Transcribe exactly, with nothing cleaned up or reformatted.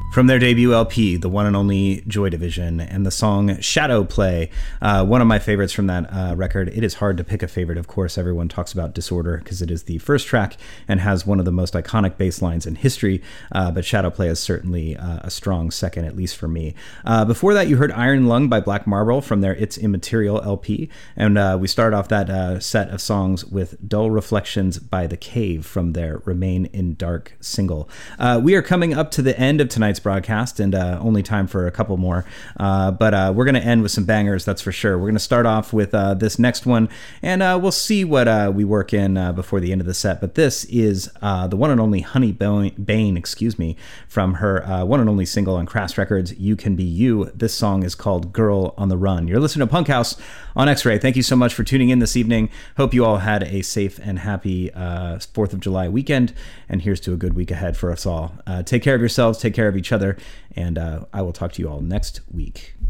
From their debut L P, the one and only Joy Division, and the song Shadow Play, uh, one of my favorites from that uh, record. It is hard to pick a favorite. Of course, everyone talks about Disorder because it is the first track and has one of the most iconic bass lines in history, uh, but Shadow Play is certainly uh, a strong second, at least for me. Uh, before that, you heard Iron Lung by Black Marble from their It's Immaterial L P, and uh, we started off that uh, set of songs with Dull Reflections by The Cave from their Remain in Dark single. Uh, we are coming up to the end of tonight's broadcast, and uh, only time for a couple more, uh, but uh, we're going to end with some bangers, that's for sure. We're going to start off with uh, this next one, and uh, we'll see what uh, we work in uh, before the end of the set, but this is uh, the one and only Honey Bane, excuse me, from her uh, one and only single on Crass Records, You Can Be You. This song is called Girl on the Run. You're listening to Punk House on X-Ray. Thank you so much for tuning in this evening. Hope you all had a safe and happy uh, fourth of July weekend, and here's to a good week ahead for us all. Uh, take care of yourselves, take care of each other, and uh, I will talk to you all next week.